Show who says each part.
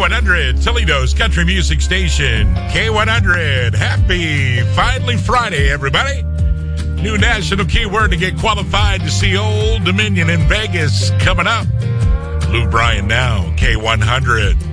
Speaker 1: K100, Toledo's country music station. K100, happy finally Friday, everybody. New national keyword to get qualified to see Old Dominion in Vegas coming up. Lou Bryan now, K100.